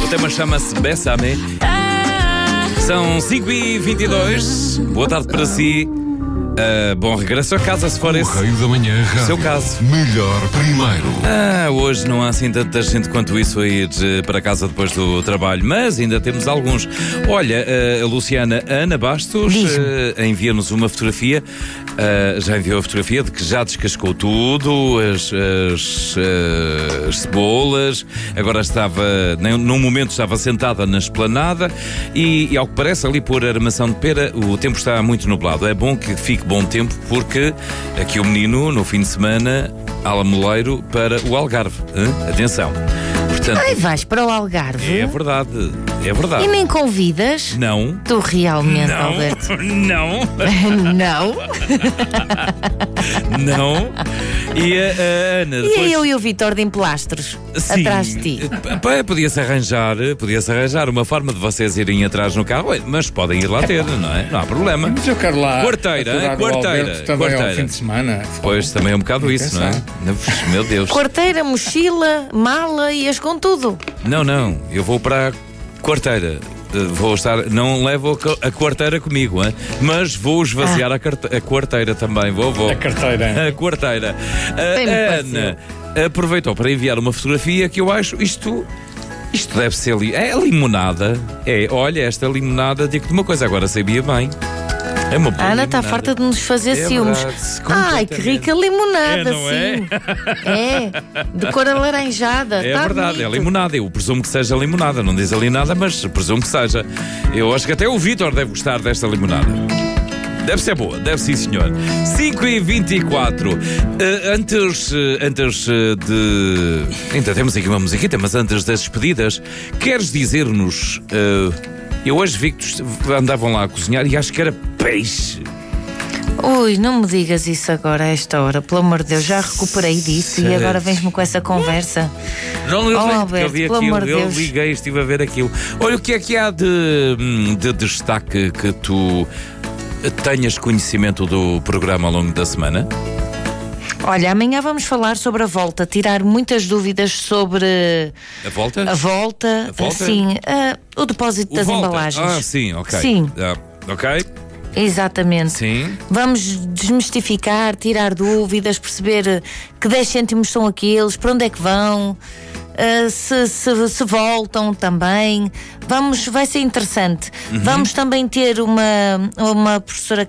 O tema chama-se Bésame. São 5h22. Boa tarde para si. Bom regresso a casa, se for esse Correio da Manhã Rádio. seu caso. Melhor primeiro. Hoje não há assim tanta gente quanto isso a ir para casa depois do trabalho, mas ainda temos alguns. Olha, a Luciana Ana Bastos envia-nos uma fotografia. Já enviou a fotografia de que já descascou tudo, as cebolas. Agora num momento estava sentada na esplanada e ao que parece ali por armação de pera o tempo está muito nublado. É bom que fique bom tempo, porque aqui o menino, no fim de semana, alamoleiro para o Algarve. Atenção. Portanto, Ai, vais para o Algarve? é verdade, é verdade. E nem convidas? Não. Tu realmente, Não, Alberto? não, Não? não. E a Ana depois... E eu e o Vitor de emplastros Sim, atrás de ti? Podia-se arranjar uma forma de vocês irem atrás no carro, mas podem ir lá ter, não é? Não há problema. Mas eu quero lá Quarteira, aturar o Alberto também quarteira. ao fim de semana. Pois, também é um bocado isso, não é? Meu Deus. Quarteira, mochila, mala, ias com tudo. Não, eu vou para a quarteira. Vou estar, não levo a quarteira comigo, hein? Mas vou esvaziar a quarteira também. Vou. A carteira. A quarteira. Bem me A pareceu. Ana aproveitou para enviar uma fotografia que eu acho isto deve ser é limonada. Olha, esta limonada, digo-te uma coisa, agora sabia bem. É uma boa A Ana está limonada. farta de nos fazer É ciúmes. verdade, Ai, que rica limonada, não é? sim. É, de cor alaranjada. É tá verdade, é bonito. limonada. Eu presumo que seja limonada. Não diz ali nada, mas presumo que seja. Eu acho que até o Vítor deve gostar desta limonada. Deve ser boa, deve sim, senhor. 5h24. Antes de... Ainda temos aqui uma musiquita, mas antes das despedidas, queres dizer-nos... eu hoje vi que andavam lá a cozinhar e acho que era peixe. Ui, não me digas isso agora a esta hora, pelo amor de Deus, já recuperei disso e agora vens-me com essa conversa. Não levei, porque Alberto, eu vi pelo aquilo, amor de eu Deus. liguei, estive a ver aquilo. Olha, o que é que há de destaque que tu tenhas conhecimento do programa ao longo da semana? Olha, amanhã vamos falar sobre a volta, tirar muitas dúvidas sobre A volta? a volta, A volta? assim, o depósito das volta. embalagens. Ah, sim, ok. Sim. Ok, Exatamente. sim. Vamos desmistificar, tirar dúvidas, perceber que 10 cêntimos são aqueles, para onde é que vão, se voltam também. Vai ser interessante. Vamos também ter uma professora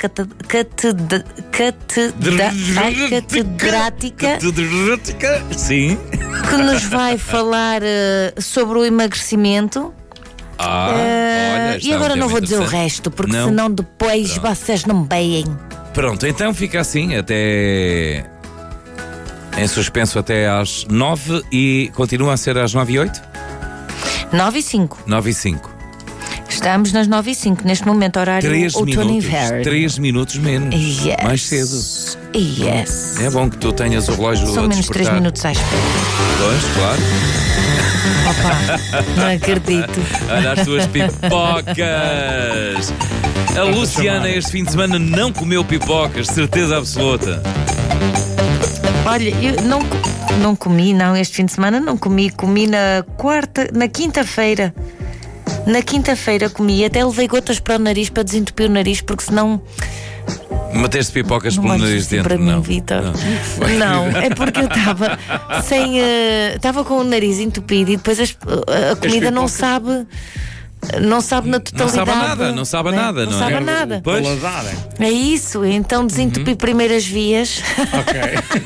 catedrática Sim. que nos vai falar sobre o emagrecimento. Olha, está E agora um não tema vou dizer o interessante. resto, porque Não? senão depois vocês não me veem. Pronto, então fica assim até... Em suspenso até às 9 e continua a ser às 9h08? 9h05. 9h05. Estamos nas 9h05, neste momento, horário 3 outono e minutos. inverno. 3 minutos menos. Yes. Mais cedo. Yes. É bom que tu tenhas o relógio São a menos 3 despertar. minutos à espera. Pois, claro. Opa, não acredito. Olha as tuas pipocas. A Luciana este fim de semana não comeu pipocas, certeza absoluta. Olha, eu não comi, este fim de semana não comi. Comi na quinta-feira. Na quinta-feira comi, até levei gotas para o nariz para desentupir o nariz, porque senão... Meteste pipocas Não pelo olhes nariz assim dentro, para não? mim, Vítor. Não. Não, é porque eu estava sem. Estava com o nariz entupido e depois a comida não sabe. Não sabe na totalidade. Não sabe nada, não é? sabe nada. Pois. Paladar. É isso, então desentupi primeiro as vias Ok.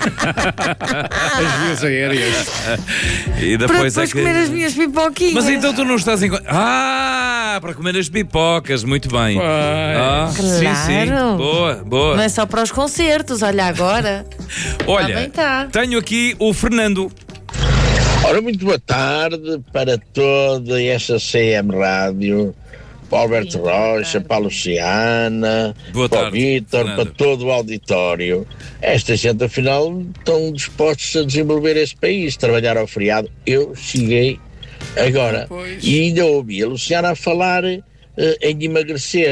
As vias aéreas. E para depois depois comer as minhas pipoquinhas. Mas então tu não estás em... para comer as pipocas, muito bem. Sim. Claro. Boa. Não é só para os concertos, olha agora. Olha, bem, tá. tenho aqui o Fernando. Ora, muito boa tarde para toda esta CM Rádio, para o Alberto Rocha, para a Luciana, Boa para o tarde, Vítor, Fernando. para todo o auditório. Esta gente, afinal, estão dispostos a desenvolver esse país, trabalhar ao feriado. Eu cheguei agora e ainda ouvi a Luciana a falar em emagrecer.